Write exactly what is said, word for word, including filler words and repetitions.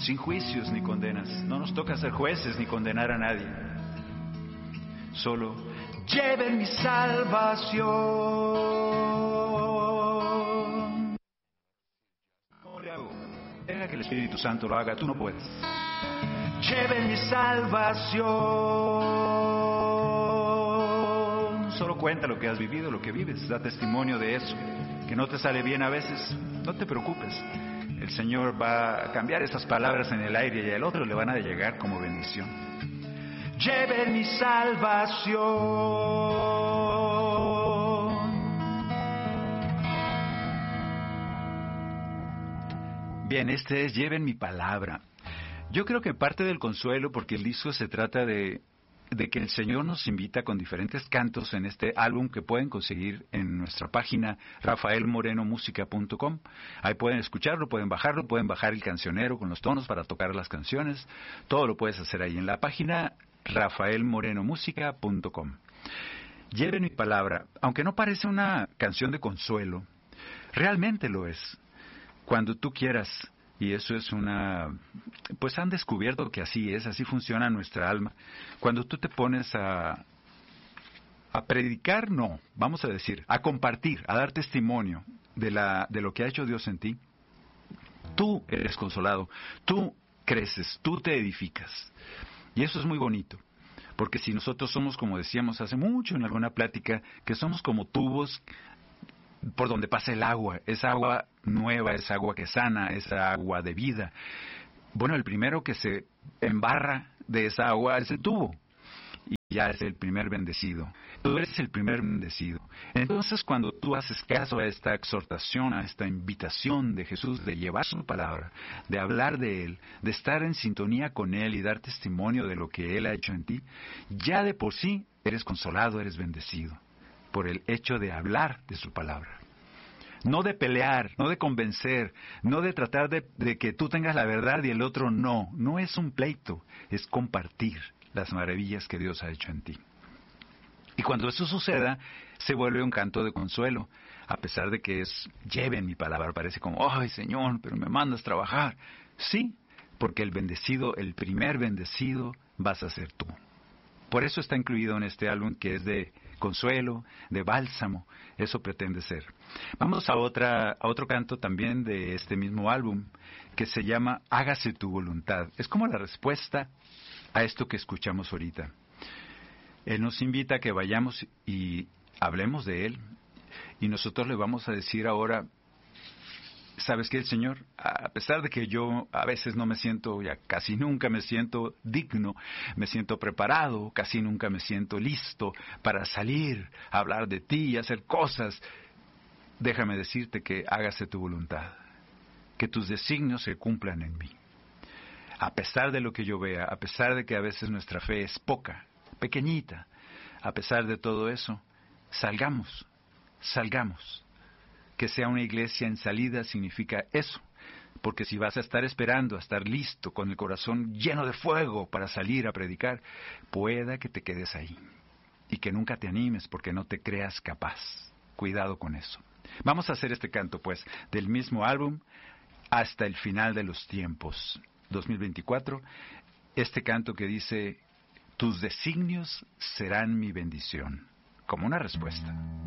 sin juicios ni condenas. No nos toca ser jueces ni condenar a nadie. Solo lleven mi salvación. ¿Cómo le hago? Deja que el Espíritu Santo lo haga, tú no puedes. Lleven mi salvación. Solo cuenta lo que has vivido, lo que vives, da testimonio de eso. Que no te sale bien a veces, no te preocupes. El Señor va a cambiar esas palabras en el aire y al otro le van a llegar como bendición. Lleven mi salvación. Bien, este es Lleven mi palabra. Yo creo que parte del consuelo, porque el disco se trata de, de que el Señor nos invita con diferentes cantos en este álbum que pueden conseguir en nuestra página rafael moreno música punto com. Ahí pueden escucharlo, pueden bajarlo, pueden bajar el cancionero con los tonos para tocar las canciones. Todo lo puedes hacer ahí en la página rafael moreno música punto com. Lleven mi palabra, aunque no parece una canción de consuelo, realmente lo es. Cuando tú quieras, y eso es una... pues han descubierto que así es, así funciona nuestra alma. Cuando tú te pones a... a predicar, no, vamos a decir, a compartir, a dar testimonio de, la, de lo que ha hecho Dios en ti, tú eres consolado, tú creces, tú te edificas. Y eso es muy bonito, porque si nosotros somos, como decíamos hace mucho en alguna plática, que somos como tubos por donde pasa el agua, es agua nueva, es agua que sana, es agua de vida. Bueno, el primero que se embarra de esa agua es el tubo, y ya es el primer bendecido. Tú eres el primer bendecido. Entonces, cuando tú haces caso a esta exhortación, a esta invitación de Jesús de llevar su palabra, de hablar de Él, de estar en sintonía con Él y dar testimonio de lo que Él ha hecho en ti, ya de por sí eres consolado, eres bendecido, por el hecho de hablar de su palabra. No de pelear, no de convencer, no de tratar de, de que tú tengas la verdad y el otro no. No es un pleito, es compartir las maravillas que Dios ha hecho en ti. Y cuando eso suceda, se vuelve un canto de consuelo, a pesar de que es, lleven mi palabra, parece como, ay Señor, pero me mandas trabajar. Sí, porque el bendecido, el primer bendecido, vas a ser tú. Por eso está incluido en este álbum que es de consuelo, de bálsamo, eso pretende ser. Vamos a, otra, a otro canto también de este mismo álbum, que se llama Hágase tu voluntad. Es como la respuesta a esto que escuchamos ahorita. Él nos invita a que vayamos y hablemos de Él, y nosotros le vamos a decir ahora, ¿sabes qué, Señor? A pesar de que yo a veces no me siento, ya casi nunca me siento digno, me siento preparado, casi nunca me siento listo para salir a hablar de ti y hacer cosas, déjame decirte que hágase tu voluntad, que tus designios se cumplan en mí. A pesar de lo que yo vea, a pesar de que a veces nuestra fe es poca, pequeñita, a pesar de todo eso, salgamos, salgamos. Que sea una iglesia en salida significa eso, porque si vas a estar esperando, a estar listo, con el corazón lleno de fuego para salir a predicar, pueda que te quedes ahí y que nunca te animes porque no te creas capaz. Cuidado con eso. Vamos a hacer este canto, pues, del mismo álbum Hasta el final de los tiempos, dos mil veinticuatro, este canto que dice, tus designios serán mi bendición, como una respuesta.